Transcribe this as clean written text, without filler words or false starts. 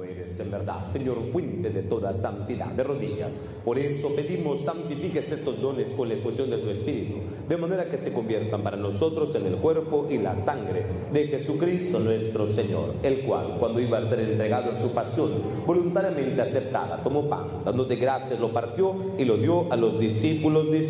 santo eres en verdad, Señor, fuente de toda santidad. De rodillas, por eso pedimos, santifiques estos dones con la efusión de tu Espíritu, de manera que se conviertan para nosotros en el cuerpo y la sangre de Jesucristo nuestro Señor, el cual, cuando iba a ser entregado en su pasión, voluntariamente aceptada, tomó pan, dándote gracias, lo partió y lo dio a los discípulos,